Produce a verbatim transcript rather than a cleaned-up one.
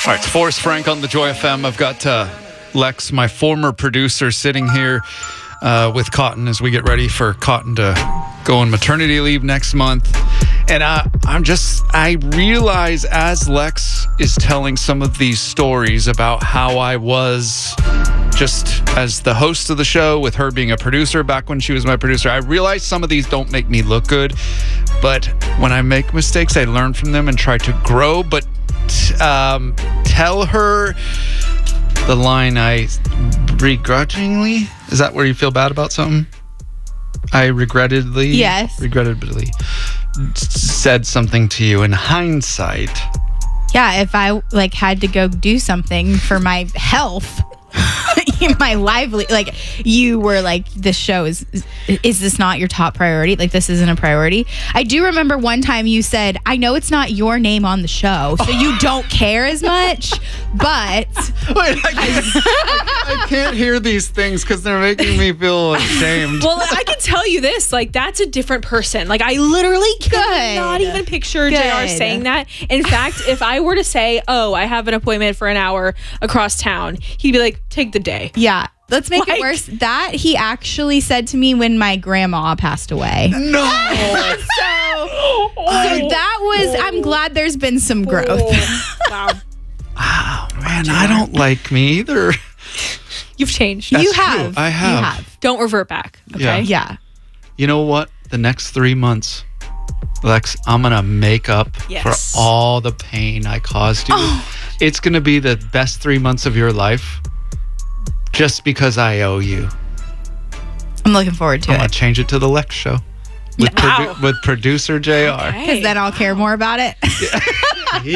All right, it's Forrest Frank on the Joy F M. I've got uh, Lex, my former producer, sitting here uh, with Cotton as we get ready for Cotton to go on maternity leave next month. And uh, I'm just, I realize as Lex is telling some of these stories about how I was just as the host of the show with her being a producer back when she was my producer, I realize some of these don't make me look good. But when I make mistakes, I learn from them and try to grow. But um, tell her the line I begrudgingly, is that where you feel bad about something? I regrettably, yes, regrettably said something to you in hindsight. Yeah, if I like had to go do something for my health, my lively, like you were like, this show is, is this not your top priority? Like this isn't a priority. I do remember one time you said, I know it's not your name on the show, so you don't care as much, but. Wait, I can't, I, I can't hear these things because they're making me feel ashamed. Well, I can tell you this, like that's a different person. Like I literally cannot even picture Good. J R saying that. In fact, if I were to say, oh, I have an appointment for an hour across town, he'd be like, take the day. Yeah. Let's make Like- it worse. That he actually said to me when my grandma passed away. No. So, so that was, I'm glad there's been some growth. Oh, wow. Oh, man, I don't like me either. You've changed. That's you true. have. I have. You have. Don't revert back. Okay. Yeah. Yeah. You know what? The next three months, Lex, I'm going to make up Yes. for all the pain I caused you. Oh. It's going to be the best three months of your life just because I owe you. I'm looking forward to I'm going it. to change it to the Lex show with, Wow. produ- with producer J R. Okay. Because then I'll care more about it.